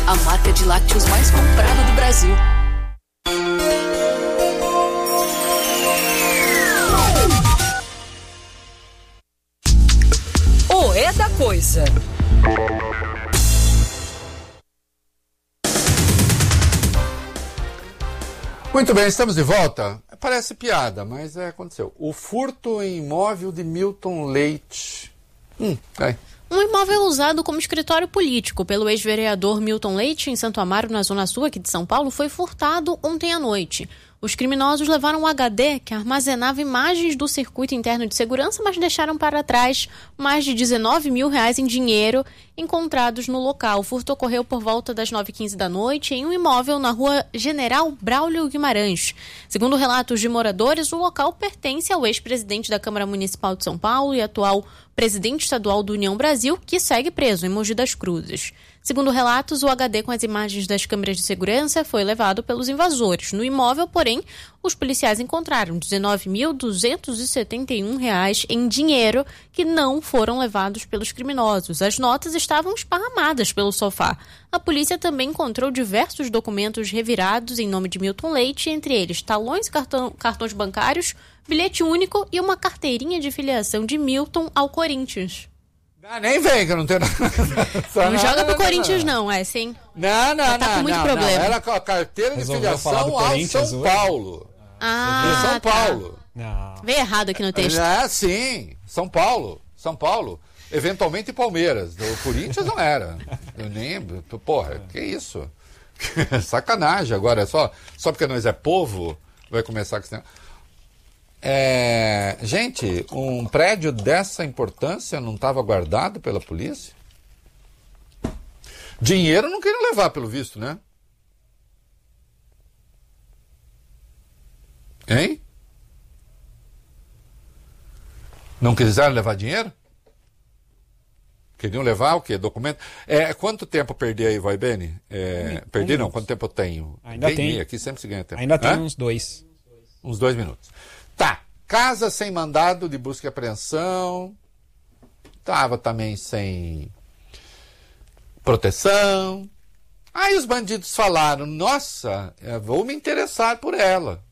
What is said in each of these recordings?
a marca de lácteos mais comprada do Brasil. O É da Coisa. Muito bem, estamos de volta. Parece piada, mas aconteceu. O furto em imóvel de Milton Leite. Vai. Um imóvel usado como escritório político pelo ex-vereador Milton Leite, em Santo Amaro, na Zona Sul aqui de São Paulo, foi furtado ontem à noite. Os criminosos levaram um HD que armazenava imagens do circuito interno de segurança, mas deixaram para trás mais de R$19 mil em dinheiro encontrados no local. O furto ocorreu por volta das 9h15 da noite em um imóvel na rua General Braulio Guimarães. Segundo relatos de moradores, o local pertence ao ex-presidente da Câmara Municipal de São Paulo e atual presidente estadual do União Brasil, que segue preso em Mogi das Cruzes. Segundo relatos, o HD com as imagens das câmeras de segurança foi levado pelos invasores. No imóvel, porém, os policiais encontraram R$19.271 em dinheiro que não foram levados pelos criminosos. As notas estavam esparramadas pelo sofá. A polícia também encontrou diversos documentos revirados em nome de Milton Leite, entre eles talões e cartões bancários, bilhete único e uma carteirinha de filiação de Milton ao Corinthians. Nem vem, que eu não tenho nada. Não joga pro Corinthians, não, sim. Não. Tá com muito problema. Era com a carteira de filiação ao São Paulo. São Paulo. Não. Veio errado aqui no texto. Sim. São Paulo. Eventualmente Palmeiras. O Corinthians não era. Eu nem... Porra, que isso? Sacanagem. Agora, só porque nós é povo, vai começar com esse negócio. Gente, um prédio dessa importância não estava guardado pela polícia? Dinheiro não queriam levar, pelo visto, né? Hein? Não quiseram levar dinheiro? Queriam levar o quê? Documento? Quanto tempo perdi aí, vai, Beni? Perdi não, quanto tempo eu tenho? Ainda tem. Aqui sempre se ganha tempo. Ainda tem uns 2. Uns 2 minutos. Tá, casa sem mandado de busca e apreensão, tava também sem proteção. Aí os bandidos falaram, nossa, vou me interessar por ela.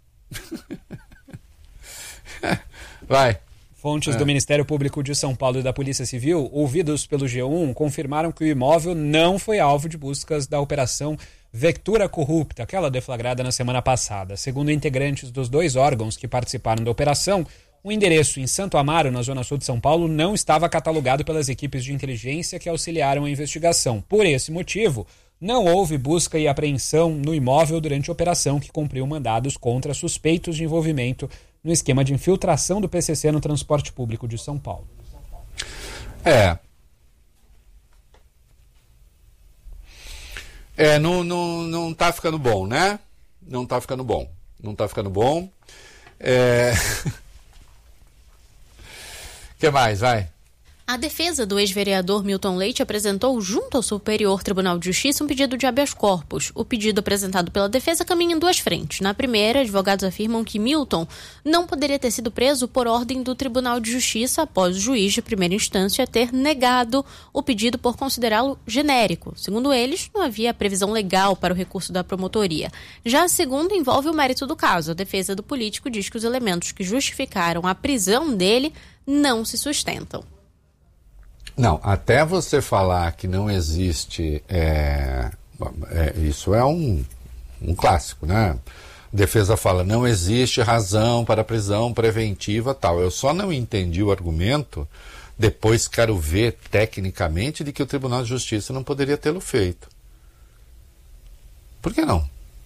Vai. Fontes do Ministério Público de São Paulo e da Polícia Civil, ouvidos pelo G1, confirmaram que o imóvel não foi alvo de buscas da Operação Vectura Corrupta, aquela deflagrada na semana passada. Segundo integrantes dos 2 órgãos que participaram da operação, o endereço em Santo Amaro, na Zona Sul de São Paulo, não estava catalogado pelas equipes de inteligência que auxiliaram a investigação. Por esse motivo, não houve busca e apreensão no imóvel durante a operação, que cumpriu mandados contra suspeitos de envolvimento no esquema de infiltração do PCC no transporte público de São Paulo. Não tá ficando bom, né? Não tá ficando bom. Que mais, vai? A defesa do ex-vereador Milton Leite apresentou junto ao Superior Tribunal de Justiça um pedido de habeas corpus. O pedido apresentado pela defesa caminha em 2 frentes. Na primeira, advogados afirmam que Milton não poderia ter sido preso por ordem do Tribunal de Justiça após o juiz de primeira instância ter negado o pedido por considerá-lo genérico. Segundo eles, não havia previsão legal para o recurso da promotoria. Já a segunda envolve o mérito do caso. A defesa do político diz que os elementos que justificaram a prisão dele não se sustentam. Não, até você falar que não existe, isso é um clássico, né? A defesa fala, não existe razão para prisão preventiva tal. Eu só não entendi o argumento, depois quero ver tecnicamente, de que o Tribunal de Justiça não poderia tê-lo feito. Por que não?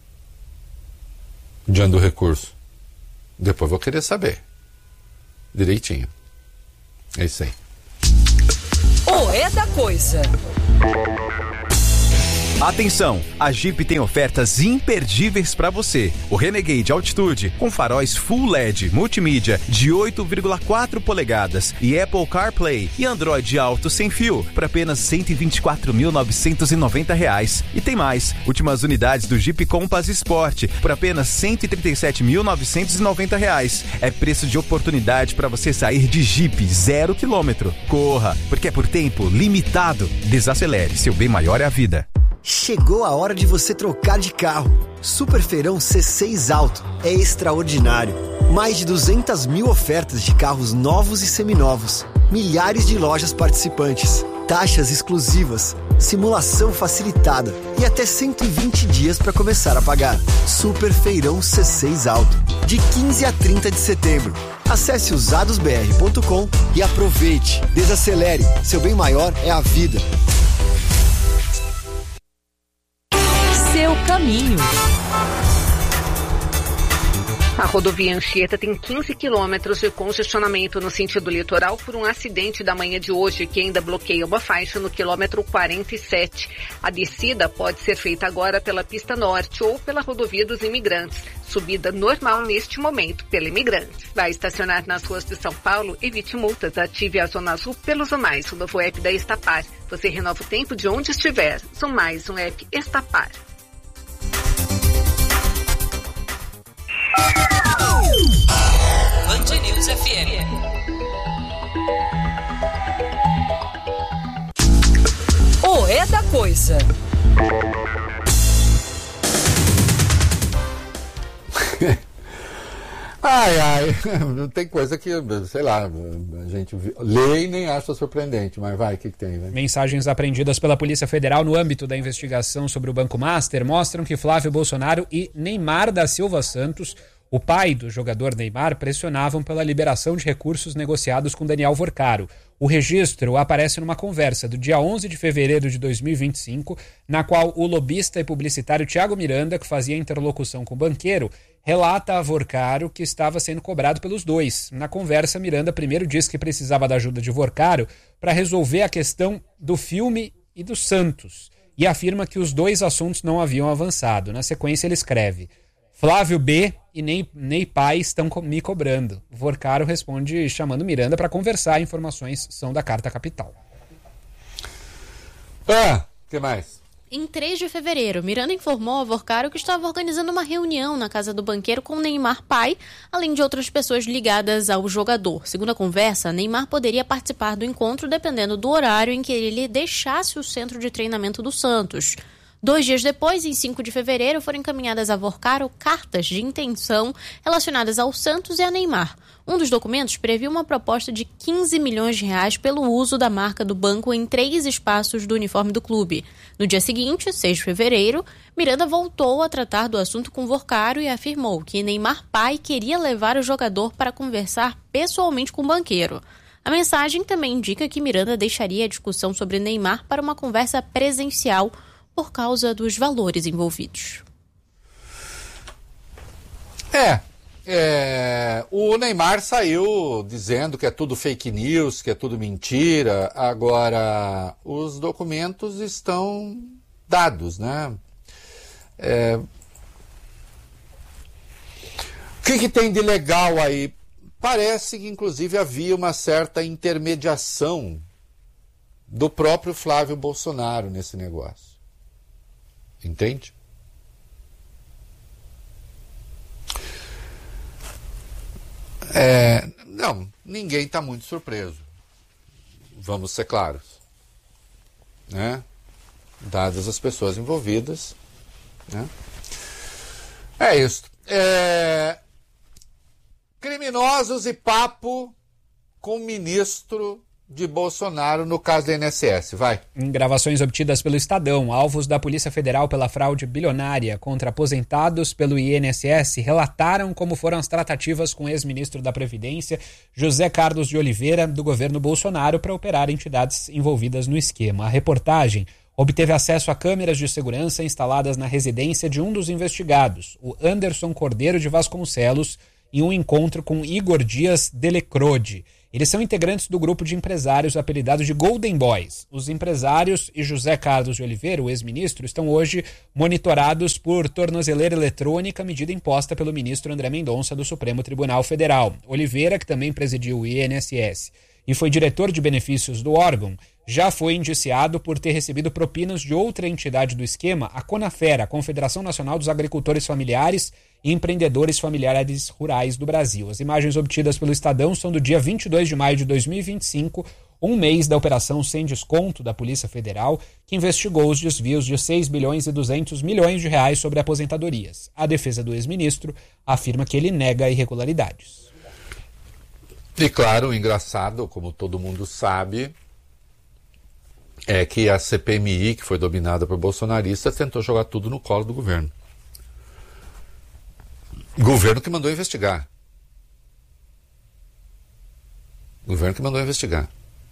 Diante do recurso. Depois vou querer saber. Direitinho. É isso aí. O É da Coisa. Atenção, a Jeep tem ofertas imperdíveis para você. O Renegade Altitude com faróis Full LED multimídia de 8,4 polegadas e Apple CarPlay e Android Auto sem fio por apenas R$ 124.990. E tem mais, últimas unidades do Jeep Compass Sport por apenas R$ 137.990. É preço de oportunidade para você sair de Jeep 0 km. Corra, porque é por tempo limitado. Desacelere, seu bem maior é a vida. Chegou a hora de você trocar de carro. Super Feirão C6 Auto é extraordinário. Mais de 200 mil ofertas de carros novos e seminovos. Milhares de lojas participantes. Taxas exclusivas. Simulação facilitada. E até 120 dias para começar a pagar. Super Feirão C6 Auto. De 15 a 30 de setembro. Acesse usadosbr.com e aproveite. Desacelere. Seu bem maior é a vida. Seu caminho. A rodovia Anchieta tem 15 quilômetros de congestionamento no sentido litoral por um acidente da manhã de hoje que ainda bloqueia uma faixa no quilômetro 47. A descida pode ser feita agora pela pista norte ou pela rodovia dos imigrantes. Subida normal neste momento pela imigrante. Vai estacionar nas ruas de São Paulo? Evite multas. Ative a Zona Azul pelo Zumais, o novo app da Estapar. Você renova o tempo de onde estiver. Zumais, um app Estapar. Band News FM. O É da Coisa. Não tem coisa que, sei lá, a gente lê e nem acha surpreendente, mas vai, o que tem, né? Mensagens apreendidas pela Polícia Federal no âmbito da investigação sobre o Banco Master mostram que Flávio Bolsonaro e Neymar da Silva Santos, o pai do jogador Neymar, pressionavam pela liberação de recursos negociados com Daniel Vorcaro. O registro aparece numa conversa do dia 11 de fevereiro de 2025, na qual o lobista e publicitário Thiago Miranda, que fazia interlocução com o banqueiro, relata a Vorcaro que estava sendo cobrado pelos dois. Na conversa, Miranda primeiro diz que precisava da ajuda de Vorcaro para resolver a questão do filme e do Santos, e afirma que os dois assuntos não haviam avançado. Na sequência, ele escreve: Flávio B e Ney Pai estão me cobrando. Vorcaro responde chamando Miranda para conversar. Informações são da Carta Capital. O que mais? Em 3 de fevereiro, Miranda informou a Vorcaro que estava organizando uma reunião na casa do banqueiro com Neymar pai, além de outras pessoas ligadas ao jogador. Segundo a conversa, Neymar poderia participar do encontro dependendo do horário em que ele deixasse o centro de treinamento do Santos. 2 dias depois, em 5 de fevereiro, foram encaminhadas a Vorcaro cartas de intenção relacionadas ao Santos e a Neymar. Um dos documentos previa uma proposta de 15 milhões de reais pelo uso da marca do banco em 3 espaços do uniforme do clube. No dia seguinte, 6 de fevereiro, Miranda voltou a tratar do assunto com Vorcaro e afirmou que Neymar pai queria levar o jogador para conversar pessoalmente com o banqueiro. A mensagem também indica que Miranda deixaria a discussão sobre Neymar para uma conversa presencial por causa dos valores envolvidos. O Neymar saiu dizendo que é tudo fake news, que é tudo mentira. Agora, os documentos estão dados, né? O que tem de legal aí? Parece que, inclusive, havia uma certa intermediação do próprio Flávio Bolsonaro nesse negócio. Entende? Não, ninguém está muito surpreso. Vamos ser claros. Né? Dadas as pessoas envolvidas. Né? É isso. Criminosos e papo com o ministro de Bolsonaro no caso da INSS. Vai. Em gravações obtidas pelo Estadão, alvos da Polícia Federal pela fraude bilionária contra aposentados pelo INSS relataram como foram as tratativas com o ex-ministro da Previdência, José Carlos de Oliveira, do governo Bolsonaro, para operar entidades envolvidas no esquema. A reportagem obteve acesso a câmeras de segurança instaladas na residência de um dos investigados, o Anderson Cordeiro de Vasconcelos, em um encontro com Igor Dias Delecrode. Eles são integrantes do grupo de empresários apelidados de Golden Boys. Os empresários e José Carlos de Oliveira, o ex-ministro, estão hoje monitorados por tornozeleira eletrônica, medida imposta pelo ministro André Mendonça do Supremo Tribunal Federal. Oliveira, que também presidiu o INSS e foi diretor de benefícios do órgão, já foi indiciado por ter recebido propinas de outra entidade do esquema, a Conafera, a Confederação Nacional dos Agricultores Familiares e Empreendedores Familiares Rurais do Brasil. As imagens obtidas pelo Estadão são do dia 22 de maio de 2025, um mês da operação sem desconto da Polícia Federal, que investigou os desvios de 6 bilhões e 200 milhões de reais sobre aposentadorias. A defesa do ex-ministro afirma que ele nega irregularidades. E claro, o engraçado, como todo mundo sabe, é que a CPMI, que foi dominada por bolsonaristas, tentou jogar tudo no colo do governo. Governo que mandou investigar. Governo que mandou investigar.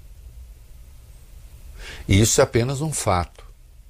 E isso é apenas um fato.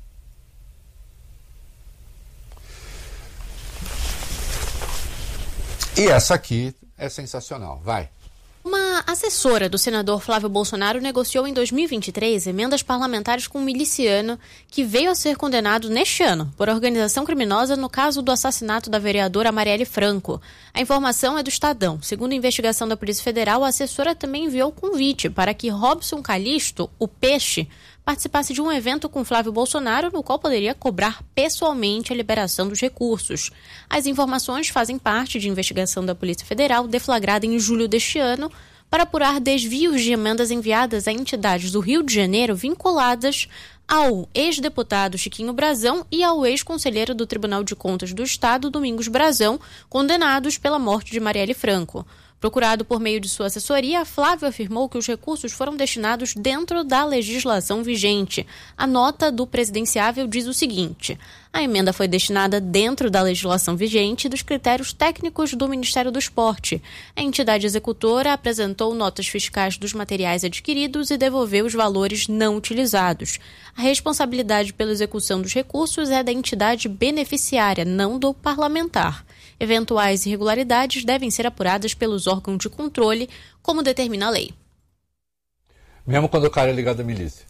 E essa aqui é sensacional. Vai. Uma assessora do senador Flávio Bolsonaro negociou em 2023 emendas parlamentares com um miliciano que veio a ser condenado neste ano por organização criminosa no caso do assassinato da vereadora Marielle Franco. A informação é do Estadão. Segundo a investigação da Polícia Federal, a assessora também enviou convite para que Robson Calixto, o Peixe, participasse de um evento com Flávio Bolsonaro, no qual poderia cobrar pessoalmente a liberação dos recursos. As informações fazem parte de investigação da Polícia Federal, deflagrada em julho deste ano, para apurar desvios de emendas enviadas a entidades do Rio de Janeiro vinculadas ao ex-deputado Chiquinho Brazão e ao ex-conselheiro do Tribunal de Contas do Estado, Domingos Brazão, condenados pela morte de Marielle Franco. Procurado por meio de sua assessoria, Flávio afirmou que os recursos foram destinados dentro da legislação vigente. A nota do presidenciável diz o seguinte: a emenda foi destinada dentro da legislação vigente e dos critérios técnicos do Ministério do Esporte. A entidade executora apresentou notas fiscais dos materiais adquiridos e devolveu os valores não utilizados. A responsabilidade pela execução dos recursos é da entidade beneficiária, não do parlamentar. Eventuais irregularidades devem ser apuradas pelos órgãos de controle, como determina a lei. Mesmo quando o cara é ligado à milícia.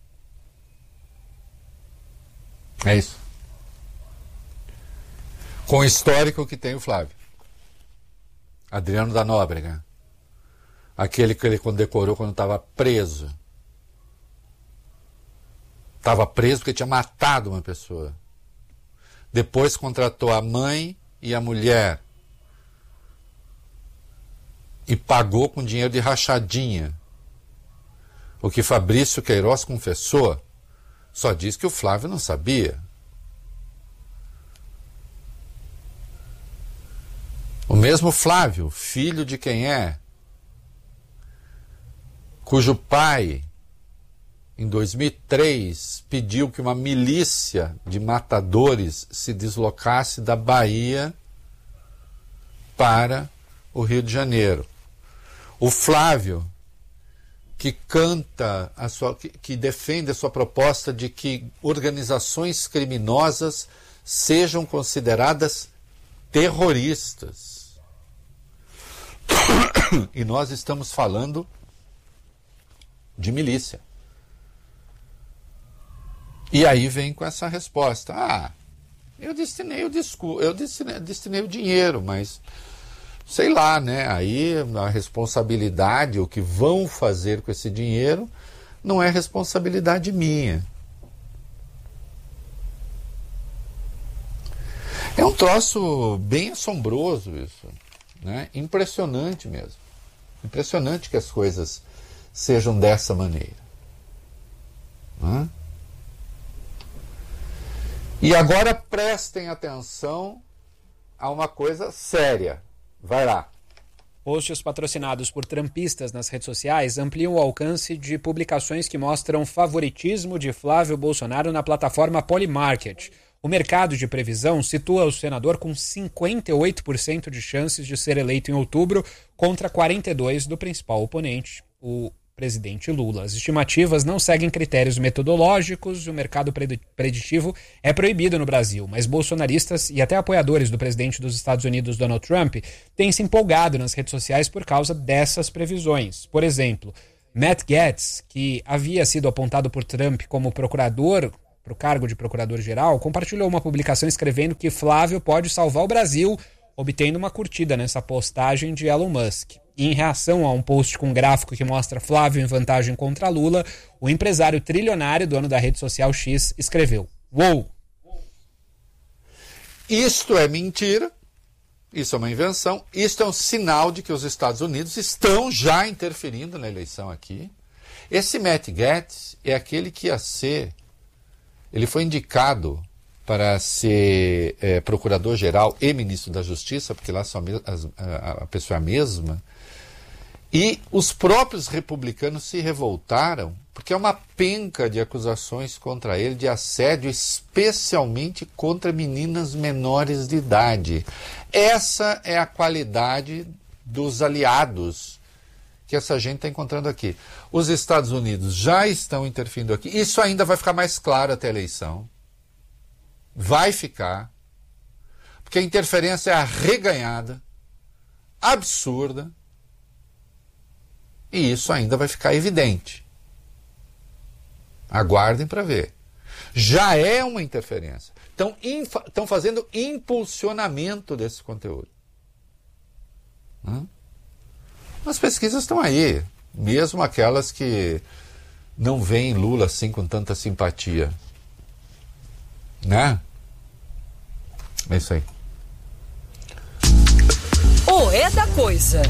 É isso. Com o histórico que tem o Flávio. Adriano da Nóbrega. Aquele que ele condecorou quando estava preso. Estava preso porque tinha matado uma pessoa. Depois contratou a mãe e a mulher e pagou com dinheiro de rachadinha. O que Fabrício Queiroz confessou só diz que o Flávio não sabia. O mesmo Flávio, filho de quem é, cujo pai, em 2003, pediu que uma milícia de matadores se deslocasse da Bahia para o Rio de Janeiro. O Flávio, que canta, que defende a sua proposta de que organizações criminosas sejam consideradas terroristas. E nós estamos falando de milícia. E aí vem com essa resposta: eu destinei o dinheiro, mas sei lá, né? Aí a responsabilidade, o que vão fazer com esse dinheiro, não é responsabilidade minha. É um troço bem assombroso isso, né? Impressionante mesmo. Impressionante que as coisas sejam dessa maneira. E agora prestem atenção a uma coisa séria. Vai lá. Posts patrocinados por trumpistas nas redes sociais ampliam o alcance de publicações que mostram favoritismo de Flávio Bolsonaro na plataforma Polymarket. O mercado de previsão situa o senador com 58% de chances de ser eleito em outubro, contra 42% do principal oponente, o presidente Lula. As estimativas não seguem critérios metodológicos e o mercado preditivo é proibido no Brasil, mas bolsonaristas e até apoiadores do presidente dos Estados Unidos, Donald Trump, têm se empolgado nas redes sociais por causa dessas previsões. Por exemplo, Matt Gaetz, que havia sido apontado por Trump como procurador para o cargo de procurador-geral, compartilhou uma publicação escrevendo que Flávio pode salvar o Brasil, obtendo uma curtida nessa postagem de Elon Musk. E em reação a um post com um gráfico que mostra Flávio em vantagem contra Lula, o empresário trilionário, dono da rede social X, escreveu: "Uou! Isto é mentira, isso é uma invenção, isto é um sinal de que os Estados Unidos estão já interferindo na eleição aqui. Esse Matt Gaetz é aquele que ia ser... Ele foi indicado para ser procurador-geral e ministro da Justiça, porque lá só a pessoa é a mesma. E os próprios republicanos se revoltaram, porque é uma penca de acusações contra ele de assédio, especialmente contra meninas menores de idade. Essa é a qualidade dos aliados que essa gente está encontrando aqui. Os Estados Unidos já estão interferindo aqui. Isso ainda vai ficar mais claro até a eleição. Vai ficar. Porque a interferência é arreganhada, absurda, e isso ainda vai ficar evidente. Aguardem para ver. Já é uma interferência. Estão fazendo impulsionamento desse conteúdo. As pesquisas estão aí. Mesmo aquelas que não veem Lula assim com tanta simpatia. Né? É isso aí. O É da Coisa.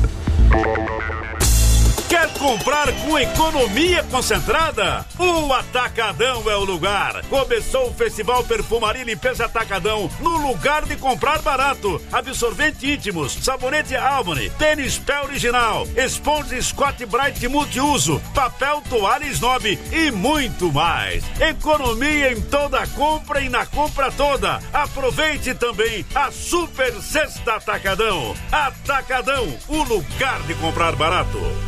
Quer comprar com economia concentrada? O Atacadão é o lugar. Começou o Festival Perfumaria e Limpeza Atacadão, no lugar de comprar barato. Absorvente íntimos, sabonete Albany, tênis pé original, esponja Scott Bright multiuso, papel toalha Snob e muito mais. Economia em toda compra e na compra toda. Aproveite também a Super Sexta Atacadão. Atacadão, o lugar de comprar barato.